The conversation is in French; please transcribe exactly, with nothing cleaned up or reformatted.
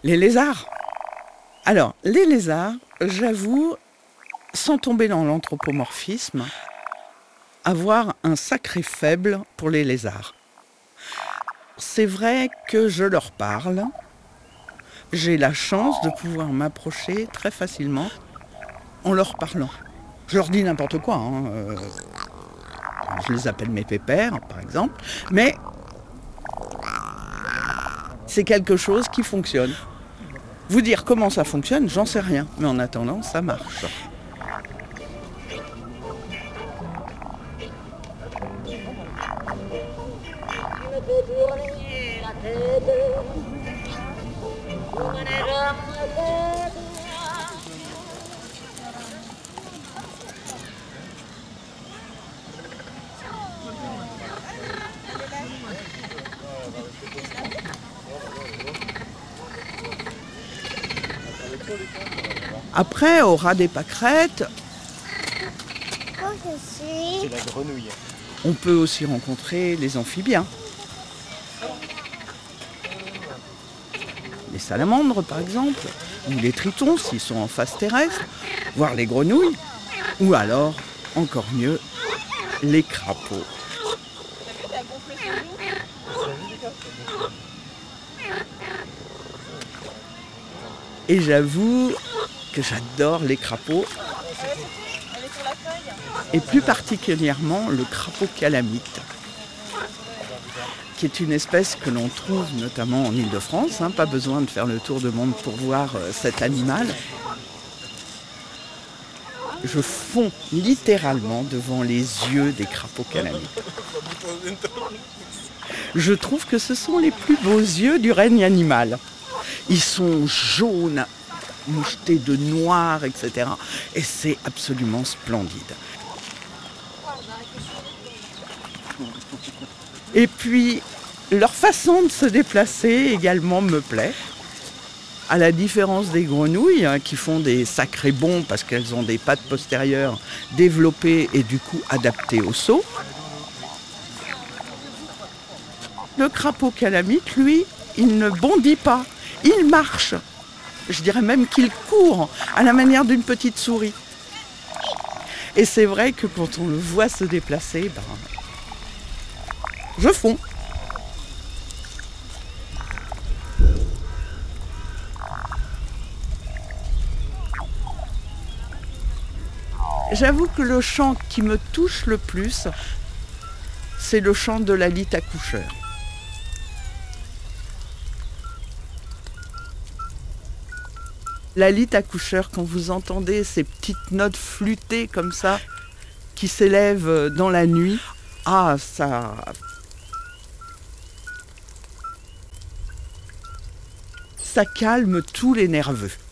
Les lézards. Alors, les lézards, j'avoue, sans tomber dans l'anthropomorphisme, avoir un sacré faible pour les lézards. C'est vrai que je leur parle. J'ai la chance de pouvoir m'approcher très facilement en leur parlant. Je leur dis n'importe quoi. Hein. Euh, je les appelle mes pépères, par exemple. Mais c'est quelque chose qui fonctionne. Vous dire comment ça fonctionne, j'en sais rien. Mais en attendant, ça marche. Après, au ras des pâquerettes, C'est la grenouille. on peut aussi rencontrer les amphibiens. Les salamandres, par exemple, ou les tritons, s'ils sont en face terrestre, voire les grenouilles, ou alors, encore mieux, les crapauds. Et j'avoue que j'adore les crapauds, et plus particulièrement le crapaud calamite, qui est une espèce que l'on trouve notamment en Île-de-France, hein, pas besoin de faire le tour du monde pour voir euh, cet animal. Je fonds littéralement devant les yeux des crapauds calamites. Je trouve que ce sont les plus beaux yeux du règne animal. Ils sont jaunes, mouchetés de noir, et cetera. Et c'est absolument splendide. Et puis, leur façon de se déplacer également me plaît. À la différence des grenouilles, hein, qui font des sacrés bonds parce qu'elles ont des pattes postérieures développées et du coup adaptées au saut. Le crapaud calamite, lui, il ne bondit pas, il marche. Je dirais même qu'il court à la manière d'une petite souris. Et c'est vrai que quand on le voit se déplacer, ben, je fonds. J'avoue que le chant qui me touche le plus, c'est le chant de la lyte accoucheur. La lyte accoucheur, quand vous entendez ces petites notes flûtées comme ça, qui s'élèvent dans la nuit, ah, ça... ça calme tous les nerveux.